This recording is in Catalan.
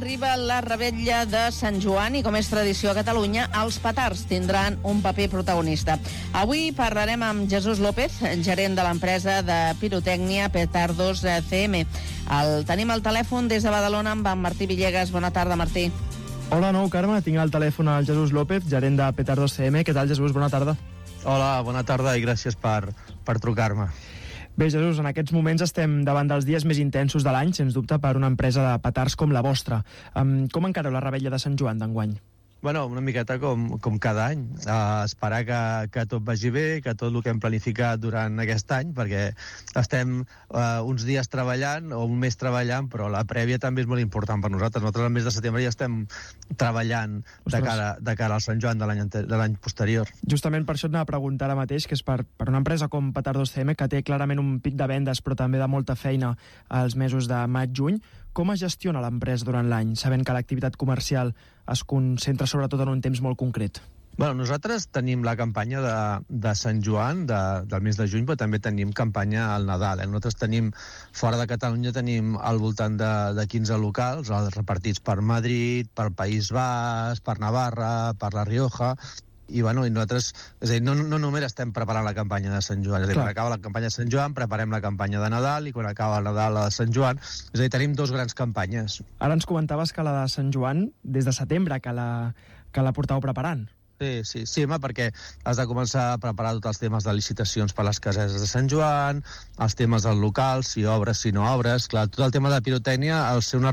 Arriba la revetlla de Sant Joan i, com és tradició a Catalunya, els petards tindran un paper protagonista. Avui parlarem amb Jesús López, gerent de l'empresa de pirotècnia Petardos CM. El tenim al telèfon des de Badalona amb en Martí Villegas. Bona tarda, Martí. Hola, Carme. Tinc al telèfon el Jesús López, gerent de Petardos CM. Què tal, Jesús? Bona tarda. Hola, bona tarda i gràcies per trucar-me. Bé, Jesús, en aquests moments estem davant dels dies més intensos de l'any, sens dubte, per una empresa de petards com la vostra. Com encareu la revetlla de Sant Joan d'enguany? Bueno, una miqueta com cada any. Esperar que tot vagi bé, que tot el que hem planificat durant aquest any, perquè estem uns dies treballant o un mes treballant, però la prèvia també és molt important per nosaltres. Nosaltres al mes de setembre ja estem treballant de cara al Sant Joan de l'any posterior. Justament per això et anava a preguntar ara mateix, que és per una empresa com Petardos CM, que té clarament un pic de vendes, però també de molta feina als mesos de maig-juny. Com es gestiona l'empresa durant l'any, sabent que l'activitat comercial es concentra sobretot en un temps molt concret? Bueno, nosaltres tenim la campanya de Sant Joan del mes de juny, però també tenim campanya al Nadal. Nosaltres tenim, fora de Catalunya, tenim al voltant de 15 locals, repartits per Madrid, per País Basc, per Navarra, per La Rioja. I nosaltres, és a dir, no només estem preparant la campanya de Sant Joan, és a dir, quan acaba la campanya de Sant Joan preparem la campanya de Nadal i quan acaba el Nadal la de Sant Joan, és a dir, tenim dos grans campanyes. Ara ens comentaves que la de Sant Joan, des de setembre que la portàveu preparant. Sí, home, perquè has de començar a preparar tots els temes de licitacions per les casetes de Sant Joan, els temes del local, si obres, si no obres. Clar, tot el tema de pirotècnia, al ser una